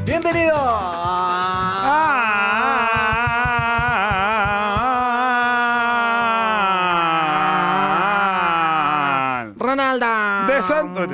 Bienvenido. Ronaldo. De Santos.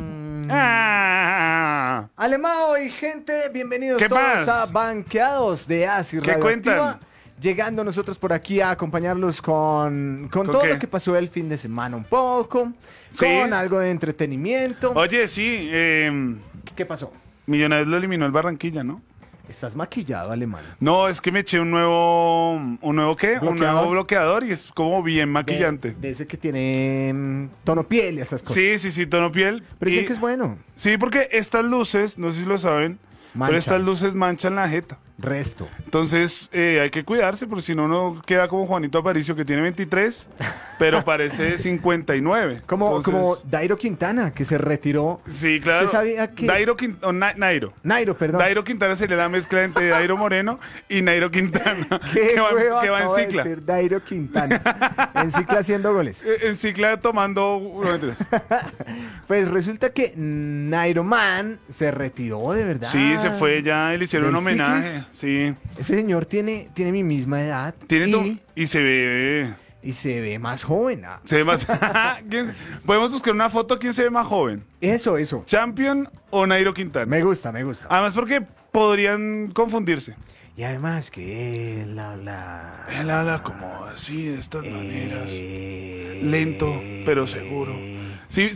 Alemao y gente, bienvenidos ¿Qué todos pasa? a Banqueados de Asi ¿Qué Radioactiva. cuentan? Llegando nosotros por aquí a acompañarlos con todo qué? lo que pasó el fin de semana un poco, Sí. con algo de entretenimiento. Oye, sí, ¿Qué pasó? Millonarios lo eliminó el Barranquilla, ¿no? Estás maquillado, alemán. No, es que me eché ¿un nuevo qué? Un ¿Bloqueador? nuevo bloqueador y es como bien maquillante. De ese que tiene tono piel y esas cosas. Sí, tono piel. Pero dicen Y- que es bueno. Sí, porque estas luces, no sé si lo saben, Manchan. pero estas luces manchan la jeta. Resto. Entonces hay que cuidarse, porque si no, uno queda como Juanito Aparicio, que tiene 23, pero parece 59. Como Entonces, Dairo Quintana, que se retiró. Sí, claro. ¿Usted sabía que- Nairo. Nairo, perdón. Dairo Quintana sería la mezcla entre Dairo Moreno y Nairo Quintana. ¿Qué que huevo va en acabo de cicla. decir Dairo Quintana? En cicla haciendo goles. En cicla tomando. No, mentiras. Pues resulta que Nairo Man se retiró de verdad. Sí, se fue ya y le hicieron un ¿Del homenaje. ciclis? Sí. Ese señor tiene mi misma edad. Y se ve. y se ve más joven. Se ve más. Podemos buscar una foto. ¿Quién se ve más joven? Eso. ¿Champion o Nairo Quintana? Me gusta. Además, porque podrían confundirse. Y además que él habla... Él habla como así, de estas maneras. Lento, pero seguro. Si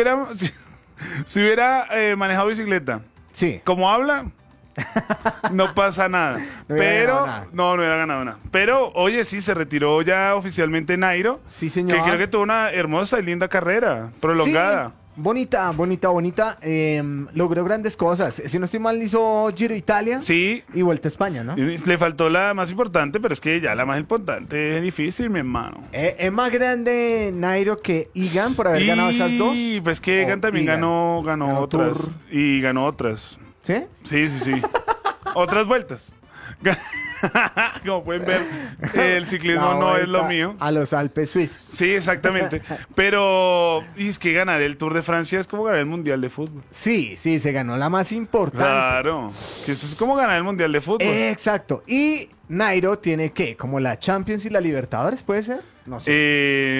hubiera manejado bicicleta, Sí. como habla, no pasa nada. No hubiera Pero ganado nada. no hubiera ganado nada. Pero, oye, sí, se retiró ya oficialmente Nairo. Sí, señor. Que creo que tuvo una hermosa y linda carrera, prolongada. Sí, bonita. Logró grandes cosas. Si no estoy mal, hizo Giro Italia Sí, y Vuelta a España, ¿no? y le faltó la más importante, pero es que ya la más importante es difícil, mi hermano. Es más grande Nairo que Egan por haber ganado esas dos. Y pues que Egan O también Egan. ganó Ganó otras. Tour. Y ganó otras. ¿Sí? Sí. Otras vueltas. Como pueden ver, el ciclismo La no es lo vuelta mío. A los Alpes suizos. Sí, exactamente. Pero y es que ganar el Tour de Francia es como ganar el Mundial de Fútbol. Sí, se ganó la más importante. Claro. Que eso es como ganar el Mundial de Fútbol. Exacto. Y Nairo tiene ¿qué? Como la Champions y la Libertadores, ¿puede ser? No sé.